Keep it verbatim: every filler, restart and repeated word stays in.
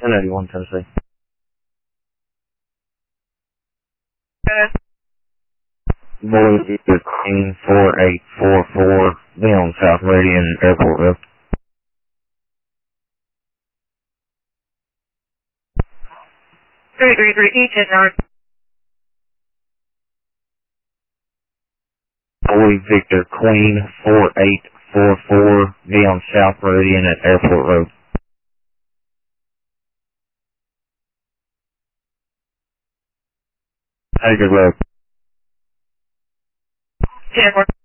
ten eighty-one, Tennessee. Boy, Victor Queen four eight four four, be on South Meridian Airport Road. three three three, each is north. Boy, Victor Queen four eight four four, be on South Meridian at Airport Road. Have a good road. ten four.